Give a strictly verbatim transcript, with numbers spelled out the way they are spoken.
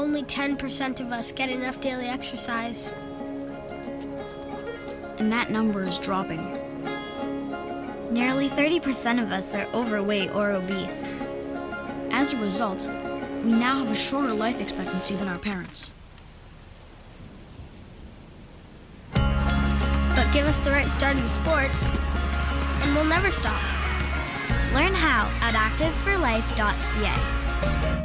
only ten percent of us get enough daily exercise. And that number is dropping. Nearly thirty percent of us are overweight or obese. As a result, we now have a shorter life expectancy than our parents. But give us the right start in sports, and we'll never stop. Learn how at active for life dot c a.